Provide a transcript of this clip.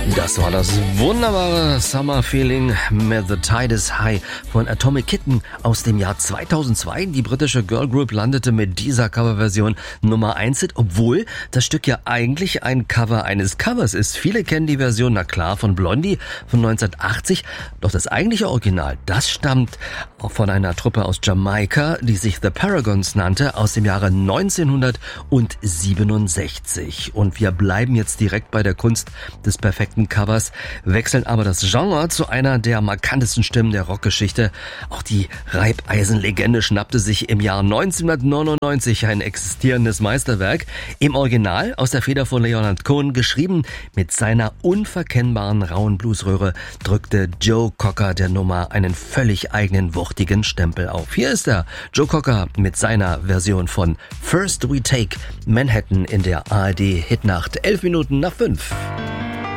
Das war das wunderbare Summer Feeling mit The Tide is High von Atomic Kitten aus dem Jahr 2002. Die britische Girl Group landete mit dieser Coverversion Nummer 1 Hit, obwohl das Stück ja eigentlich ein Cover eines Covers ist. Viele kennen die Version, na klar, von Blondie von 1980. Doch das eigentliche Original, das stammt auch von einer Truppe aus Jamaika, die sich The Paragons nannte, aus dem Jahre 1967. Und wir bleiben jetzt direkt bei der Kunst des perfekten Covers, wechseln aber das Genre zu einer der markantesten Stimmen der Rockgeschichte. Auch die Reibeisenlegende schnappte sich im Jahr 1999 ein existierendes Meisterwerk. Im Original aus der Feder von Leonard Cohen geschrieben. Mit seiner unverkennbaren rauen Bluesröhre drückte Joe Cocker der Nummer einen völlig eigenen, wuchtigen Stempel auf. Hier ist er, Joe Cocker mit seiner Version von First We Take Manhattan in der ARD Hitnacht. 11 Minuten nach 5.